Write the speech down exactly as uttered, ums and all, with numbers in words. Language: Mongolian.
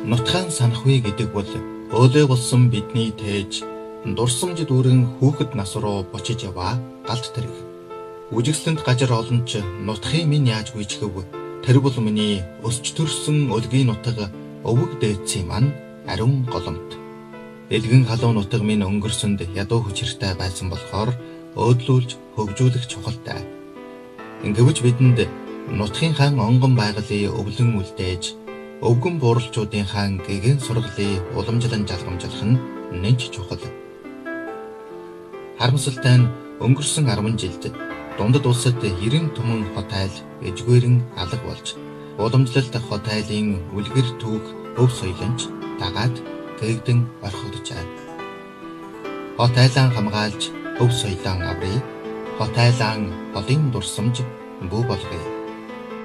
Нутгаан санахгүй гэдэг бол өөлөө болсон бидний тээж дурсамж дүүрэн хүүхэд нас руу бочиж яваа галт тэрэг. Үжигсэлэнд гажир олон ч нутхын минь яаж гүйчгэв тэр бол миний өсч төрсөн өлгийн нутаг өвөг дээдсийн маань ариун голомт. Элгэн халуун нутаг минь өнгөрсөнд ядуу хүчиртэй байсан болохоор өөдлүүлж хөгжүүлэх чухалтай. Ингэвч бидэнд нутгийн хаан онгон байгалын өвлөн үлдээж өвгөн бууралчуудын хаан гэгэн сургалын уламжлан жалгамжлах нь нэнч чухал. Харамсалтай нь өнгөрсөн арван жилд дундад улсад ерэн түмэн хот айл эжгээрэн алга болж уламжлалт хот айлын үлгэр түүх өв соёлонч дагаад гэгдэн орхигдожээ. Хот айлан хамгаалж өв соёлон аврыг, хот айлан холын дурсамж бүү болгоё.